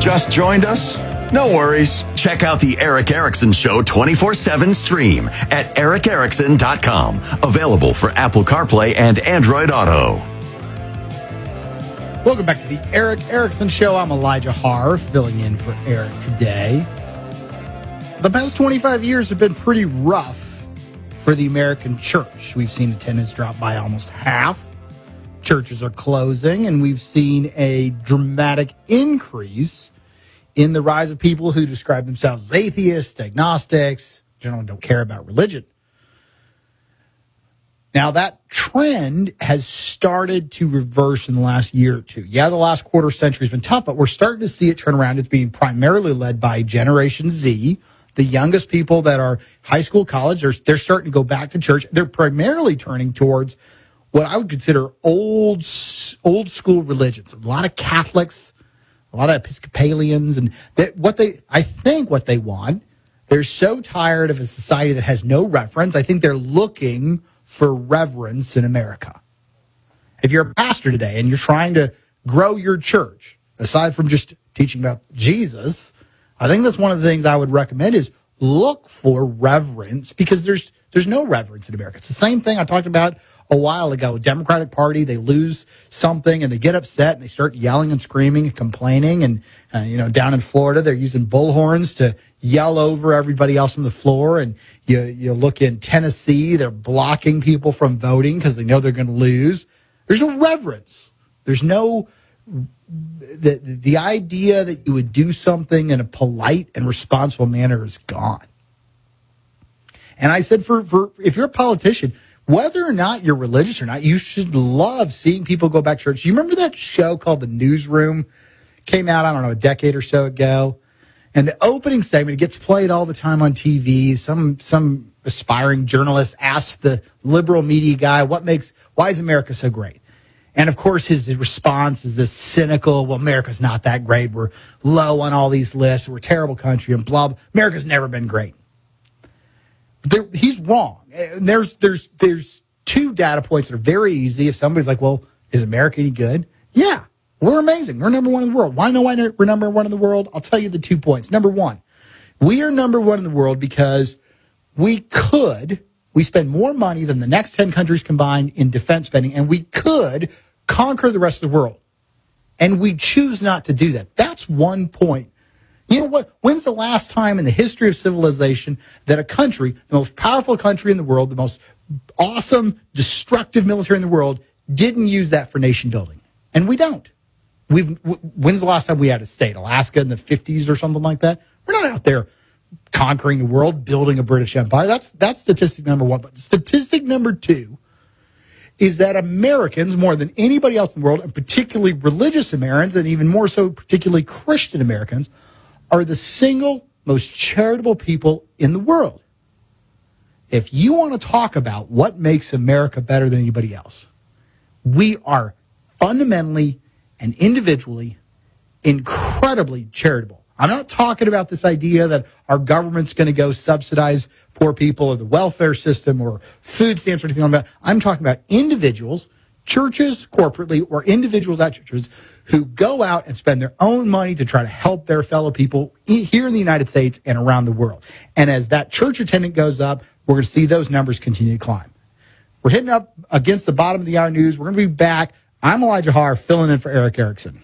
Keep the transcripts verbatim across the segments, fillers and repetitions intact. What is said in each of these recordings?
Just joined us? No worries. Check out the Eric Erickson Show twenty-four seven stream at eric erickson dot com. Available for Apple CarPlay and Android Auto. Welcome back to the Eric Erickson Show. I'm Elijah Harr, filling in for Eric today. The past twenty-five years have been pretty rough for the American church. We've seen attendance drop by almost half. Churches are closing, and we've seen a dramatic increase in the rise of people who describe themselves as atheists, agnostics, generally don't care about religion. Now, that trend has started to reverse in the last year or two. Yeah, the last quarter century has been tough, but we're starting to see it turn around. It's being primarily led by Generation Z, the youngest people that are high school, college. They're, they're starting to go back to church. They're primarily turning towards what I would consider old, old school religions. A lot of Catholics, a lot of Episcopalians, and that what they, I think what they want, they're so tired of a society that has no reverence. I think they're looking for reverence in America. If you're a pastor today and you're trying to grow your church, aside from just teaching about Jesus, I think that's one of the things I would recommend is look for reverence, because there's there's no reverence in America. It's the same thing I talked about a while ago. Democratic Party, they lose something and they get upset and they start yelling and screaming and complaining. And, uh, you know, down in Florida, they're using bullhorns to yell over everybody else on the floor. And you, you look in Tennessee, they're blocking people from voting because they know they're going to lose. There's no reverence. There's no, the, the idea that you would do something in a polite and responsible manner is gone. And I said, for, for if you're a politician, whether or not you're religious or not, you should love seeing people go back to church. You remember that show called The Newsroom? Came out, I don't know, a decade or so ago. And the opening segment, it gets played all the time on T V. Some some aspiring journalist asks the liberal media guy, what makes, why is America so great? And of course, his response is this cynical, well, America's not that great. We're low on all these lists. We're a terrible country and blah, blah. America's never been great. There, he's wrong. And there's there's there's two data points that are very easy. If somebody's like, well, is America any good? Yeah, we're amazing. We're number one in the world. Why know why we're number one in the world? I'll tell you the two points. Number one, we are number one in the world because we could, we spend more money than the next ten countries combined in defense spending, and we could conquer the rest of the world. And we choose not to do that. That's one point. You know what? When's the last time in the history of civilization that a country, the most powerful country in the world, the most awesome, destructive military in the world, didn't use that for nation building? And we don't. We've. When's the last time we had a state? Alaska in the fifties or something like that? We're not out there conquering the world, building a British Empire. That's that's statistic number one. But statistic number two is that Americans, more than anybody else in the world, and particularly religious Americans, and even more so particularly Christian Americans, are the single most charitable people in the world. If you want to talk about what makes America better than anybody else, we are fundamentally and individually incredibly charitable. I'm not talking about this idea that our government's going to go subsidize poor people or the welfare system or food stamps or anything like that. I'm talking about individuals, churches corporately, or individuals at churches who go out and spend their own money to try to help their fellow people here in the United States and around the world. And as that church attendance goes up, we're going to see those numbers continue to climb. We're hitting up against the bottom of the hour news. We're going to be back. I'm Elijah Harr, filling in for Eric Erickson.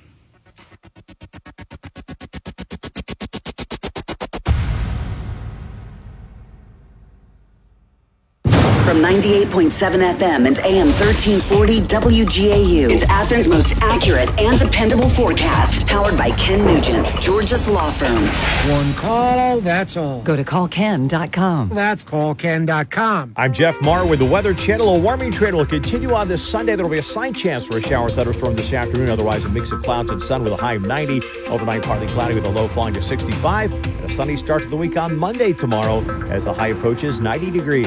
From ninety-eight point seven F M and A M thirteen forty W G A U. It's Athens' most accurate and dependable forecast. Powered by Ken Nugent, Georgia's law firm. One call, that's all. Go to call ken dot com. That's call ken dot com. I'm Jeff Marr with the Weather Channel. A warming trend will continue on this Sunday. There will be a slight chance for a shower thunderstorm this afternoon. Otherwise, a mix of clouds and sun with a high of ninety. Overnight, partly cloudy with a low falling to sixty-five. And a sunny start to the week on Monday tomorrow as the high approaches ninety degrees.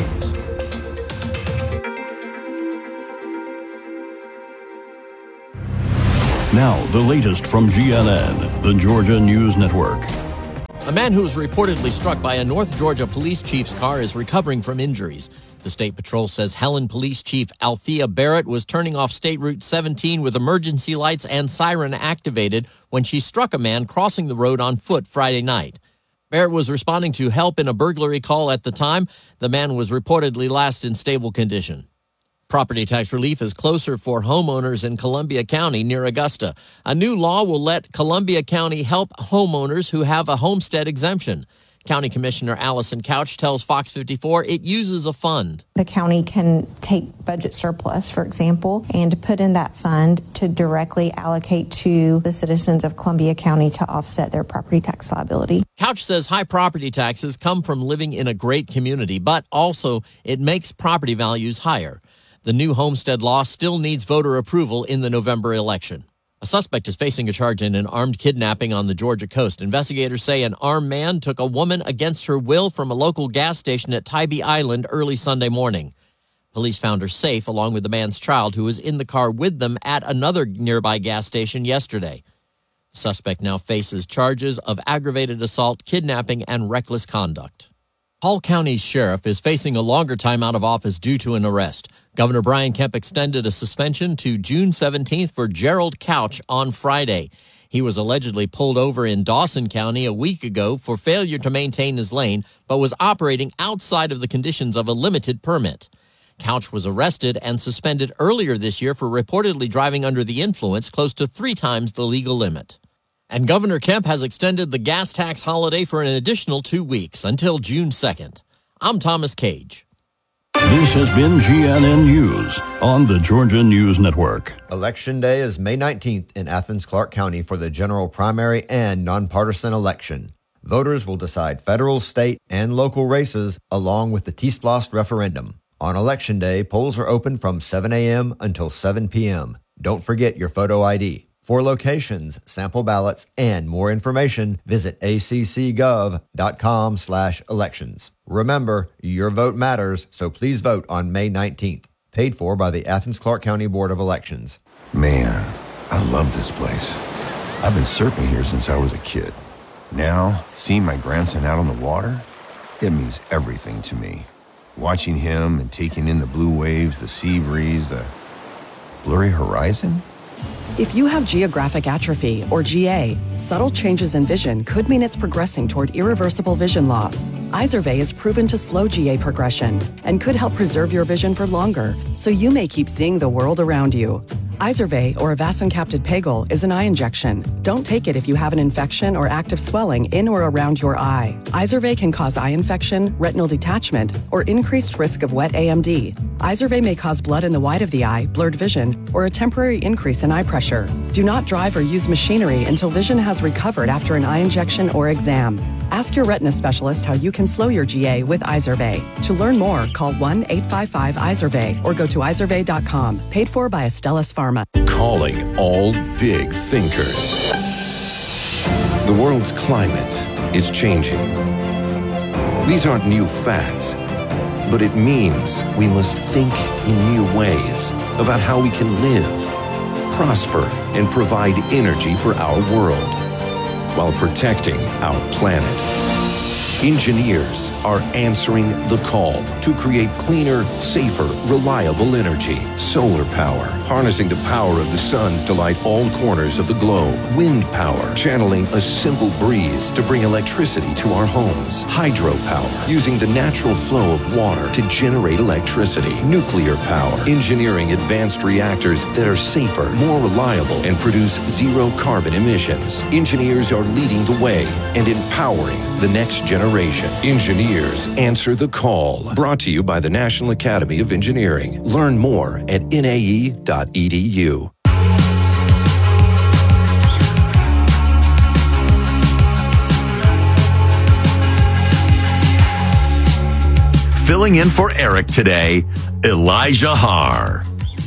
Now, the latest from G N N, the Georgia News Network. A man who was reportedly struck by a North Georgia police chief's car is recovering from injuries. The State Patrol says Helen Police Chief Althea Barrett was turning off State Route seventeen with emergency lights and siren activated when she struck a man crossing the road on foot Friday night. Barrett was responding to help in a burglary call at the time. The man was reportedly last in stable condition. Property tax relief is closer for homeowners in Columbia County near Augusta. A new law will let Columbia County help homeowners who have a homestead exemption. County Commissioner Allison Couch tells Fox fifty-four it uses a fund. The county can take budget surplus, for example, and put in that fund to directly allocate to the citizens of Columbia County to offset their property tax liability. Couch says high property taxes come from living in a great community, but also it makes property values higher. The new homestead law still needs voter approval in the November election. A suspect is facing a charge in an armed kidnapping on the Georgia coast. Investigators say an armed man took a woman against her will from a local gas station at Tybee Island early Sunday morning. Police found her safe along with the man's child, who was in the car with them at another nearby gas station yesterday. The suspect now faces charges of aggravated assault, kidnapping, and reckless conduct. Hall County's sheriff is facing a longer time out of office due to an arrest. Governor Brian Kemp extended a suspension to June seventeenth for Gerald Couch on Friday. He was allegedly pulled over in Dawson County a week ago for failure to maintain his lane, but was operating outside of the conditions of a limited permit. Couch was arrested and suspended earlier this year for reportedly driving under the influence close to three times the legal limit. And Governor Kemp has extended the gas tax holiday for an additional two weeks until June second. I'm Thomas Cage. This has been G N N News on the Georgia News Network. Election Day is May nineteenth in Athens-Clarke County for the general primary and nonpartisan election. Voters will decide federal, state, and local races along with the T-Splost referendum. On Election Day, polls are open from seven a.m. until seven p.m. Don't forget your photo I D. For locations, sample ballots, and more information, visit accgov.com slash elections. Remember, your vote matters, so please vote on May nineteenth. Paid for by the Athens-Clarke County Board of Elections. Man, I love this place. I've been surfing here since I was a kid. Now, seeing my grandson out on the water, it means everything to me. Watching him and taking in the blue waves, the sea breeze, the blurry horizon. If you have geographic atrophy, or G A, subtle changes in vision could mean it's progressing toward irreversible vision loss. Izervay is proven to slow G A progression and could help preserve your vision for longer, so you may keep seeing the world around you. Izervay, or avacincaptad pegol, is an eye injection. Don't take it if you have an infection or active swelling in or around your eye. Izervay can cause eye infection, retinal detachment, or increased risk of wet A M D. Izervay may cause blood in the white of the eye, blurred vision, or a temporary increase in eye pressure. Do not drive or use machinery until vision has recovered after an eye injection or exam. Ask your retina specialist how you can slow your G A with Izervay. To learn more, call one eight five five Izervay or go to izervay dot com. Paid for by Astellas Pharma. Calling all big thinkers. The world's climate is changing. These aren't new facts, but it means we must think in new ways about how we can live, prosper, and provide energy for our world while protecting our planet. Engineers are answering the call to create cleaner, safer, reliable energy. Solar power, harnessing the power of the sun to light all corners of the globe. Wind power, channeling a simple breeze to bring electricity to our homes. Hydropower, using the natural flow of water to generate electricity. Nuclear power, engineering advanced reactors that are safer, more reliable, and produce zero carbon emissions. Engineers are leading the way and empowering the next generation. Engineers answer the call. Brought to you by the National Academy of Engineering. Learn more at N A E dot E D U. Filling in for Eric today, Elijah Haar.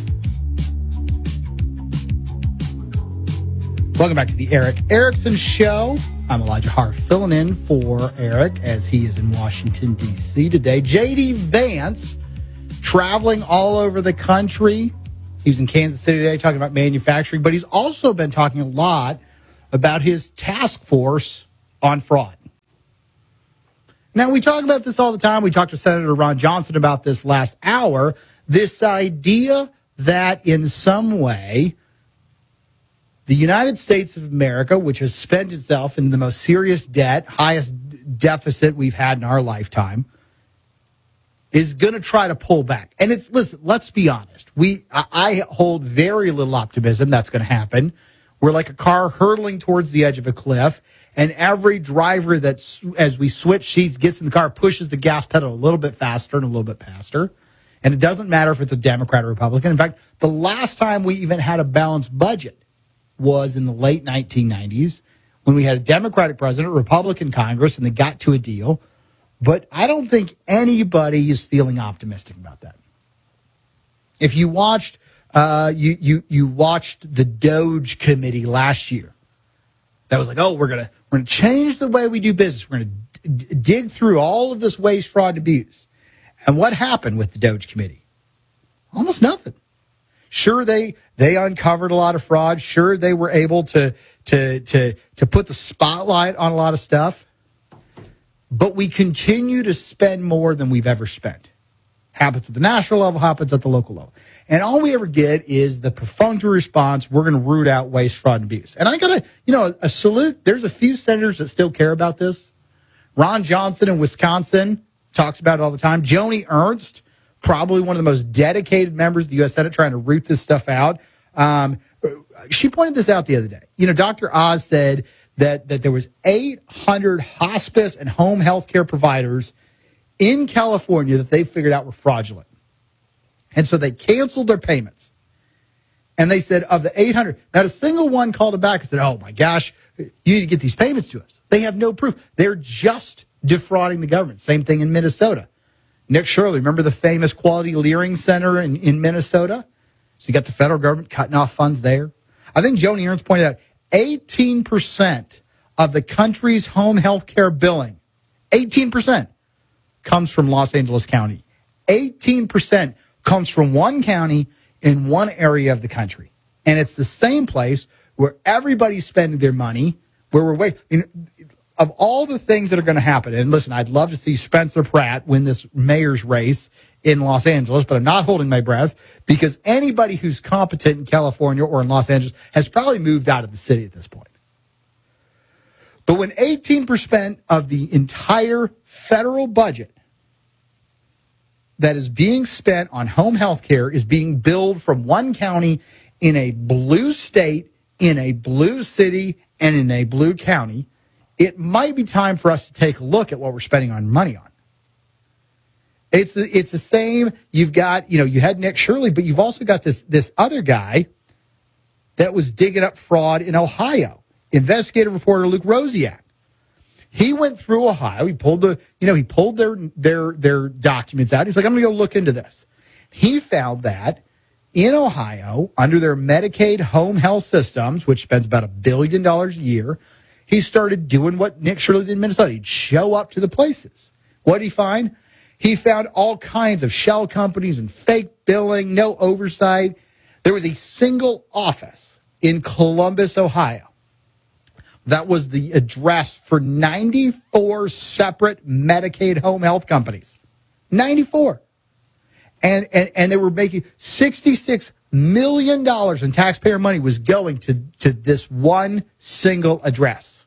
Welcome back to the Eric Erickson Show. I'm Elijah Hart, filling in for Eric as he is in Washington, D C today. J D Vance, traveling all over the country. He was in Kansas City today talking about manufacturing, but he's also been talking a lot about his task force on fraud. Now, we talk about this all the time. We talked to Senator Ron Johnson about this last hour. This idea that in some way the United States of America, which has spent itself in the most serious debt, highest deficit we've had in our lifetime, is going to try to pull back. And it's, listen, let's be honest. We, I hold very little optimism that's going to happen. We're like a car hurtling towards the edge of a cliff, and every driver that, as we switch seats, gets in the car, pushes the gas pedal a little bit faster and a little bit faster. And it doesn't matter if it's a Democrat or Republican. In fact, the last time we even had a balanced budget was in the late nineteen nineties when we had a Democratic president, Republican Congress, and they got to a deal. But I don't think anybody is feeling optimistic about that. If you watched, uh, you you you watched the Doge Committee last year, that was like, oh, we're gonna we're gonna change the way we do business. We're gonna d- dig through all of this waste, fraud, and abuse. And what happened with the Doge Committee? Almost nothing. Sure, they they uncovered a lot of fraud. Sure, they were able to to to to put the spotlight on a lot of stuff. But we continue to spend more than we've ever spent. Happens at the national level, happens at the local level. And all we ever get is the perfunctory response, we're going to root out waste, fraud, and abuse. And I got to, you know, a salute. There's a few senators that still care about this. Ron Johnson in Wisconsin talks about it all the time. Joni Ernst, probably one of the most dedicated members of the U S Senate trying to root this stuff out. Um, she pointed this out the other day. You know, Doctor Oz said that, that there was eight hundred hospice and home health care providers in California that they figured out were fraudulent. And so they canceled their payments. And they said of the eight hundred, not a single one called it back and said, oh my gosh, you need to get these payments to us. They have no proof. They're just defrauding the government. Same thing in Minnesota. Nick Shirley, remember the famous Quality Leering Center in, in Minnesota? So you got the federal government cutting off funds there. I think Joni Ernst pointed out eighteen percent of the country's home health care billing, eighteen percent comes from Los Angeles County. eighteen percent comes from one county in one area of the country. And it's the same place where everybody's spending their money, where we're waiting. You know, of all the things that are going to happen, and listen, I'd love to see Spencer Pratt win this mayor's race in Los Angeles, but I'm not holding my breath because anybody who's competent in California or in Los Angeles has probably moved out of the city at this point. But when eighteen percent of the entire federal budget that is being spent on home health care is being billed from one county in a blue state, in a blue city, and in a blue county, it might be time for us to take a look at what we're spending our money on. It's the, it's the same. You've got, you know, you had Nick Shirley, but you've also got this, this other guy that was digging up fraud in Ohio, investigative reporter Luke Rosiak. He went through Ohio. He pulled the, you know, he pulled their, their, their documents out. He's like, I'm going to go look into this. He found that in Ohio, under their Medicaid home health systems, which spends about a billion dollars a year, he started doing what Nick Shirley did in Minnesota. He'd show up to the places. What did he find? He found all kinds of shell companies and fake billing, no oversight. There was a single office in Columbus, Ohio, that was the address for ninety-four separate Medicaid home health companies. ninety-four. And, and, and they were making sixty-six million dollars in taxpayer money was going to, to this one single address.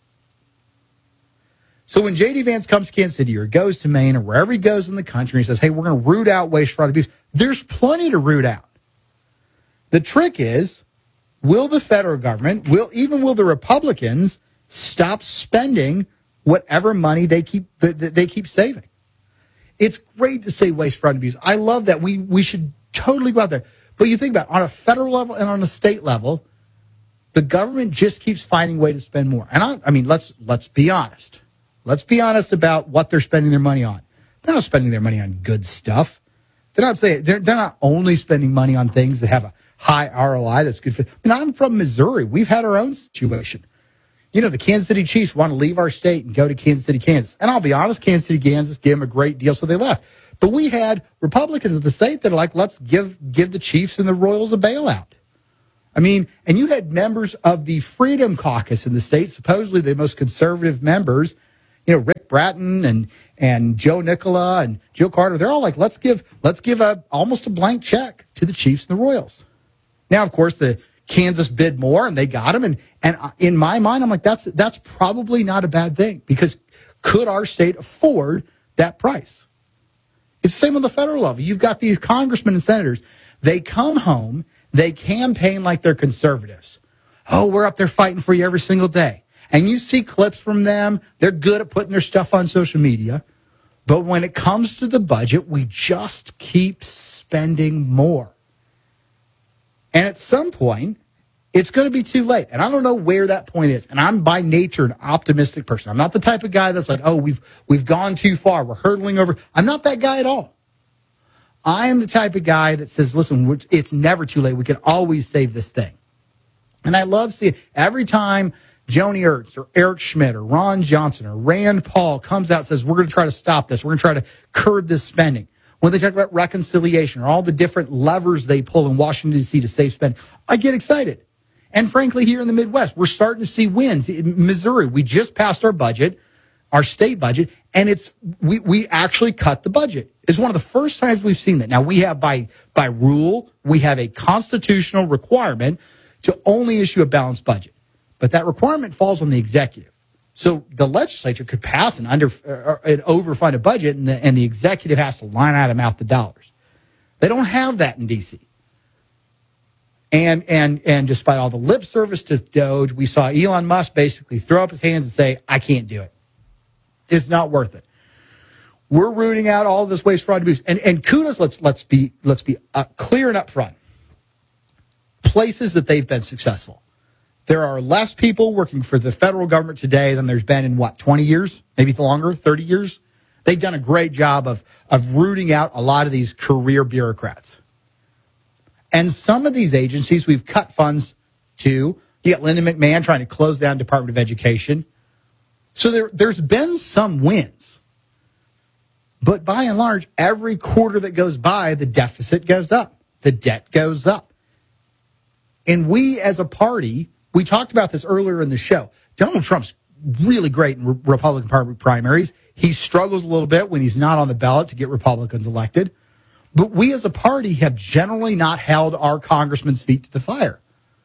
So when J D Vance comes to Kansas City or goes to Maine or wherever he goes in the country and he says, hey, we're going to root out waste, fraud, abuse, there's plenty to root out. The trick is, will the federal government, will even will the Republicans stop spending whatever money they keep that they keep saving? It's great to say waste, fraud, and abuse. I love that. We we should totally go out there. But you think about it, on a federal level and on a state level, the government just keeps finding a way to spend more. And I, I mean, let's let's be honest. Let's be honest about what they're spending their money on. They're not spending their money on good stuff. They're not saying they're they're not only spending money on things that have a high R O I that's good for. I mean, I'm from Missouri. We've had our own situation. You know, the Kansas City Chiefs want to leave our state and go to Kansas City, Kansas. And I'll be honest, Kansas City, Kansas gave them a great deal, so they left. But we had Republicans of the state that are like, let's give give the Chiefs and the Royals a bailout. I mean, and you had members of the Freedom Caucus in the state, supposedly the most conservative members, you know, Rick Bratton and and Joe Nicola and Joe Carter, they're all like, let's give let's give a almost a blank check to the Chiefs and the Royals. Now, of course, the Kansas bid more and they got him. And, and in my mind, I'm like, that's that's probably not a bad thing, because could our state afford that price? It's the same on the federal level. You've got these congressmen and senators. They come home, they campaign like they're conservatives. Oh, we're up there fighting for you every single day. And you see clips from them. They're good at putting their stuff on social media. But when it comes to the budget, we just keep spending more. And at some point, it's going to be too late. And I don't know where that point is. And I'm by nature an optimistic person. I'm not the type of guy that's like, oh, we've we've gone too far. We're hurtling over. I'm not that guy at all. I am the type of guy that says, listen, it's never too late. We can always save this thing. And I love seeing every time Joni Ernst or Eric Schmidt or Ron Johnson or Rand Paul comes out and says, we're going to try to stop this. We're going to try to curb this spending. When they talk about reconciliation or all the different levers they pull in Washington, D C to save spending, I get excited. And frankly, here in the Midwest, we're starting to see wins. In Missouri, we just passed our budget, our state budget, and it's we we actually cut the budget. It's one of the first times we've seen that. Now, we have by by rule, we have a constitutional requirement to only issue a balanced budget. But that requirement falls on the executive. So the legislature could pass an under uh, an overfunded budget, and the, and the executive has to line item out the dollars. They don't have that in D C. And and and despite all the lip service to Doge, we saw Elon Musk basically throw up his hands and say, I can't do it. It's not worth it. We're rooting out all of this waste, fraud, abuse. And and kudos, let's let's be let's be uh, clear and upfront. Places that they've been successful. There are less people working for the federal government today than there's been in, what, twenty years? Maybe longer, thirty years? They've done a great job of, of rooting out a lot of these career bureaucrats. And some of these agencies we've cut funds to. You got Linda McMahon trying to close down Department of Education. So there, there's been some wins. But by and large, every quarter that goes by, the deficit goes up. The debt goes up. And we as a party, we talked about this earlier in the show. Donald Trump's really great in Republican Party primaries. He struggles a little bit when he's not on the ballot to get Republicans elected. But we as a party have generally not held our congressmen's feet to the fire.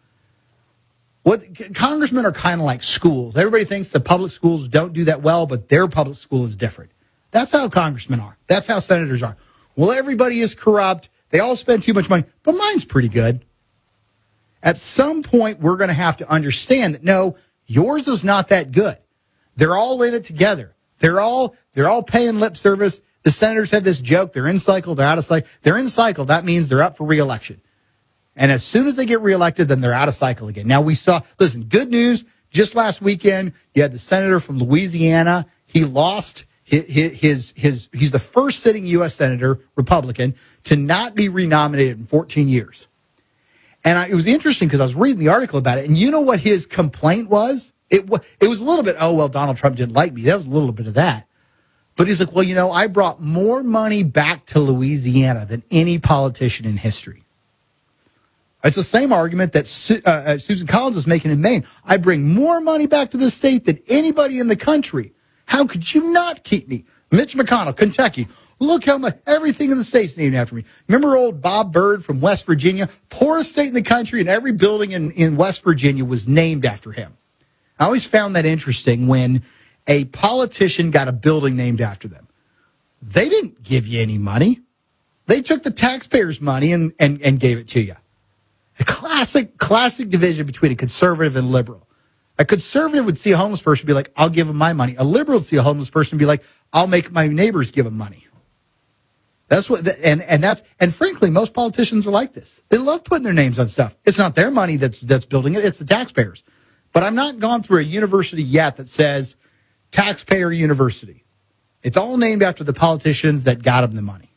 What congressmen are kind of like schools. Everybody thinks the public schools don't do that well, but their public school is different. That's how congressmen are. That's how senators are. Well, everybody is corrupt. They all spend too much money, but mine's pretty good. At some point, we're going to have to understand that, no, yours is not that good. They're all in it together. They're all they're all paying lip service. The senators had this joke. They're in cycle. They're out of cycle. They're in cycle. That means they're up for re-election. And as soon as they get reelected, then they're out of cycle again. Now, we saw, listen, good news. Just last weekend, you had the senator from Louisiana. He lost his, his, his he's the first sitting U S senator, Republican, to not be renominated in fourteen years. And I, it was interesting because I was reading the article about it. And you know what his complaint was? It, it was a little bit, oh, well, Donald Trump didn't like me. That was a little bit of that. But he's like, well, you know, I brought more money back to Louisiana than any politician in history. It's the same argument that Su- uh, Susan Collins was making in Maine. I bring more money back to the state than anybody in the country. How could you not keep me? Mitch McConnell, Kentucky. Look how much, everything in the state's named after me. Remember old Bob Byrd from West Virginia? Poorest state in the country, and every building in, in West Virginia was named after him. I always found that interesting when a politician got a building named after them. They didn't give you any money. They took the taxpayers' money and, and, and gave it to you. A classic, classic division between a conservative and liberal. A conservative would see a homeless person and be like, I'll give him my money. A liberal would see a homeless person and be like, I'll make my neighbors give him money. That's what, and, and that's, and frankly, most politicians are like this. They love putting their names on stuff. It's not their money that's, that's building it. It's the taxpayers. But I'm not gone through a university yet that says taxpayer university. It's all named after the politicians that got them the money.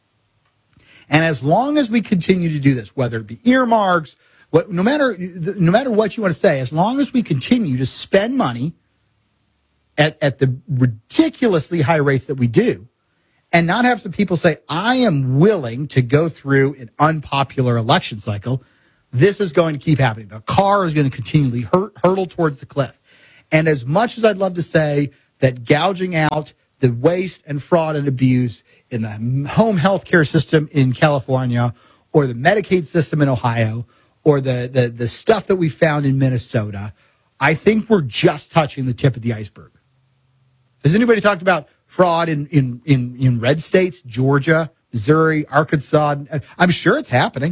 And as long as we continue to do this, whether it be earmarks, what, no matter no matter what you want to say, as long as we continue to spend money at, at the ridiculously high rates that we do, and not have some people say, I am willing to go through an unpopular election cycle, this is going to keep happening. The car is going to continually hurt, hurtle towards the cliff. And as much as I'd love to say that gouging out the waste and fraud and abuse in the home health care system in California or the Medicaid system in Ohio or the, the, the stuff that we found in Minnesota, I think we're just touching the tip of the iceberg. Has anybody talked about fraud in, in, in, in red states, Georgia, Missouri, Arkansas? I'm sure it's happening.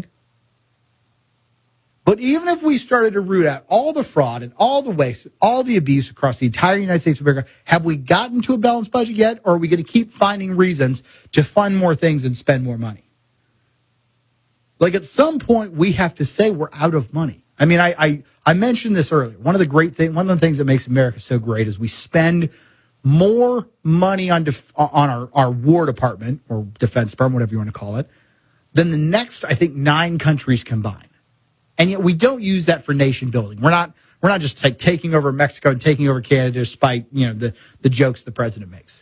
But even if we started to root out all the fraud and all the waste, all the abuse across the entire United States of America, have we gotten to a balanced budget yet? Or are we going to keep finding reasons to fund more things and spend more money? Like at some point, we have to say we're out of money. I mean, I, I, I mentioned this earlier. One of the great things, one of the things that makes America so great is we spend more money on def, on our, our War Department or Defense Department, whatever you want to call it, than the next, I think, nine countries combined. And yet we don't use that for nation building. We're not we're not just like taking over Mexico and taking over Canada despite, you know, the, the jokes the president makes.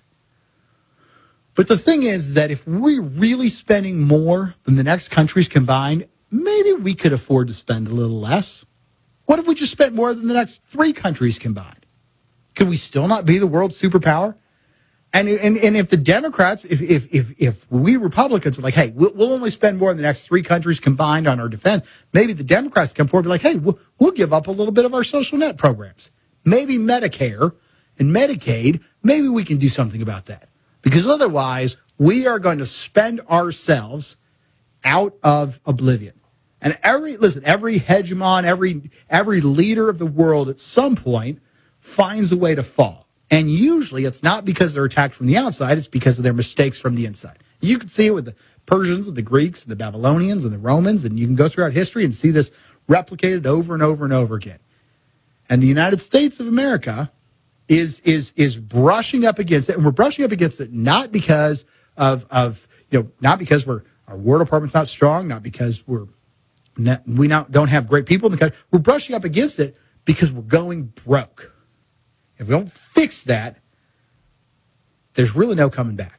But the thing is that if we're really spending more than the next countries combined, maybe we could afford to spend a little less. What if we just spent more than the next three countries combined? Could we still not be the world superpower? And and, and if the Democrats, if, if if if we Republicans are like, hey, we'll, we'll only spend more than the next three countries combined on our defense, maybe the Democrats come forward and be like, hey, we'll, we'll give up a little bit of our social net programs. Maybe Medicare and Medicaid, maybe we can do something about that. Because otherwise, we are going to spend ourselves out of oblivion. And every, listen, every hegemon, every every leader of the world at some point finds a way to fall. And usually it's not because they're attacked from the outside, it's because of their mistakes from the inside. You can see it with the Persians and the Greeks and the Babylonians and the Romans, and you can go throughout history and see this replicated over and over and over again. And the United States of America is is is brushing up against it, and we're brushing up against it not because of of you know not because we're our War Department's not strong, not because we're not, we not, don't have great people in the country. We're brushing up against it because we're going broke. If we don't fix that, there's really no coming back.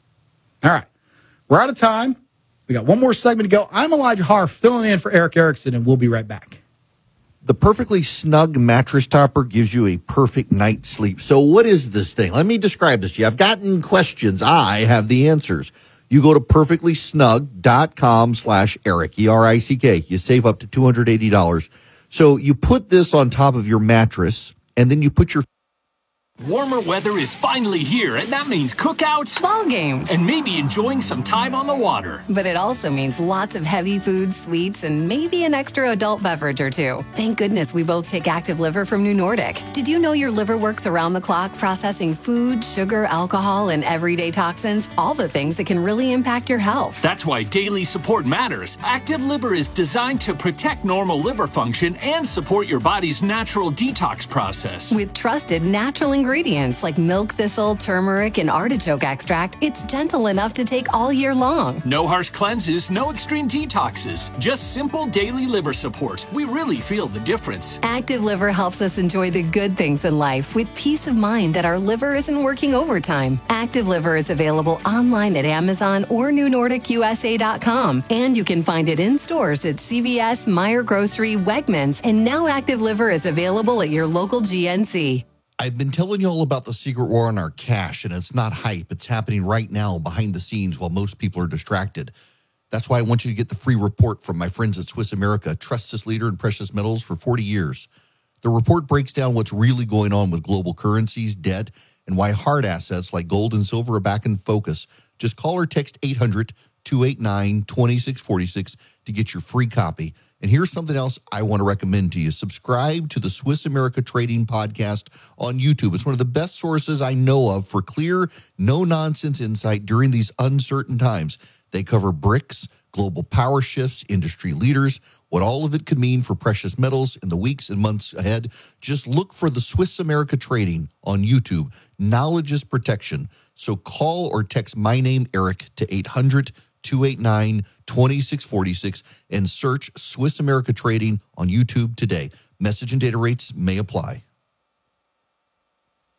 All right. We're out of time. We got one more segment to go. I'm Elijah Harr filling in for Eric Erickson, and we'll be right back. The Perfectly Snug mattress topper gives you a perfect night's sleep. So what is this thing? Let me describe this to you. I've gotten questions. I have the answers. You go to perfectlysnug.com slash Eric, E R I C K. You save up to two hundred eighty dollars. So you put this on top of your mattress, and then you put your Warmer weather is finally here, and that means cookouts, ball games, and maybe enjoying some time on the water. But it also means lots of heavy foods, sweets, and maybe an extra adult beverage or two. Thank goodness we both take Active Liver from New Nordic. Did you know your liver works around the clock processing food, sugar, alcohol, and everyday toxins? All the things that can really impact your health. That's why daily support matters. Active Liver is designed to protect normal liver function and support your body's natural detox process. With trusted natural ingredients. Ingredients like milk thistle, turmeric, and artichoke extract, it's gentle enough to take all year long. No harsh cleanses, no extreme detoxes, just simple daily liver support. We really feel the difference. Active Liver helps us enjoy the good things in life with peace of mind that our liver isn't working overtime. Active Liver is available online at Amazon or new nordic U S A dot com, and you can find it in stores at C V S, Meijer Grocery, Wegmans, and now Active Liver is available at your local G N C. I've been telling you all about the secret war on our cash, and it's not hype. It's happening right now behind the scenes while most people are distracted. That's why I want you to get the free report from my friends at Swiss America, trusted leader in precious metals for forty years. The report breaks down what's really going on with global currencies, debt, and why hard assets like gold and silver are back in focus. Just call or text eight hundred, two eight nine, two six four six to get your free copy. And here's something else I want to recommend to you. Subscribe to the Swiss America Trading Podcast on YouTube. It's one of the best sources I know of for clear, no-nonsense insight during these uncertain times. They cover BRICS, global power shifts, industry leaders, what all of it could mean for precious metals in the weeks and months ahead. Just look for the Swiss America Trading on YouTube. Knowledge is protection. So call or text my name, Eric, to eight hundred, two eight nine, two six four six and search Swiss America Trading on YouTube today. Message and data rates may apply.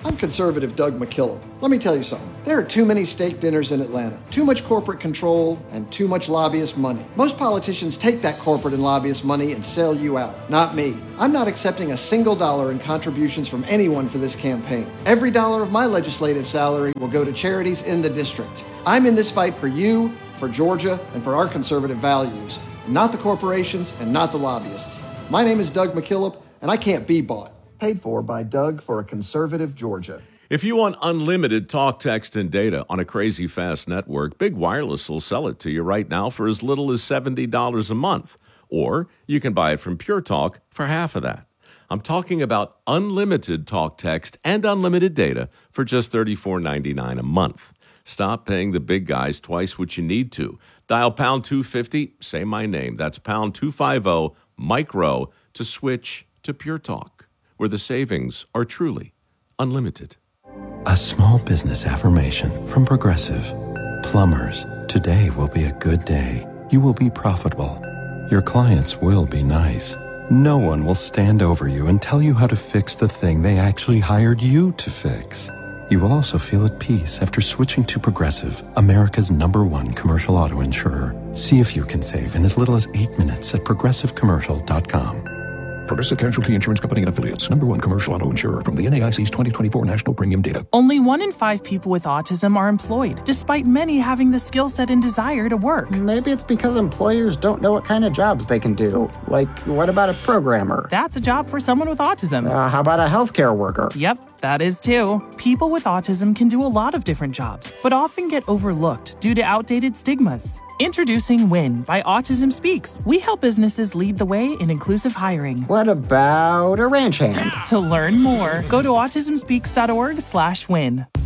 I'm conservative Doug McKillop. Let me tell you something. There are too many steak dinners in Atlanta, too much corporate control, and too much lobbyist money. Most politicians take that corporate and lobbyist money and sell you out. Not me. I'm not accepting a single dollar in contributions from anyone for this campaign. Every dollar of my legislative salary will go to charities in the district. I'm in this fight for you, for Georgia, and for our conservative values, not the corporations and not the lobbyists. My name is Doug McKillop, and I can't be bought. Paid for by Doug for a conservative Georgia. If you want unlimited talk, text, and data on a crazy fast network, Big Wireless will sell it to you right now for as little as seventy dollars a month. Or you can buy it from Pure Talk for half of that. I'm talking about unlimited talk, text, and unlimited data for just thirty-four ninety-nine a month. Stop paying the big guys twice what you need to. Dial pound two fifty, say my name. That's pound two fifty, micro, to switch to Pure Talk, where the savings are truly unlimited. A small business affirmation from Progressive. Plumbers, today will be a good day. You will be profitable. Your clients will be nice. No one will stand over you and tell you how to fix the thing they actually hired you to fix. You will also feel at peace after switching to Progressive, America's number one commercial auto insurer. See if you can save in as little as eight minutes at progressive commercial dot com. Progressive Casualty Insurance Company and Affiliates. Number one commercial auto insurer from the N A I C's twenty twenty-four National Premium Data. Only one in five people with autism are employed, despite many having the skill set and desire to work. Maybe it's because employers don't know what kind of jobs they can do. Like, what about a programmer? That's a job for someone with autism. Uh, how about a healthcare worker? Yep, that is too. People with autism can do a lot of different jobs, but often get overlooked due to outdated stigmas. Introducing WIN by Autism Speaks. We help businesses lead the way in inclusive hiring. What about a ranch hand? To learn more, go to autism speaks dot org slash win.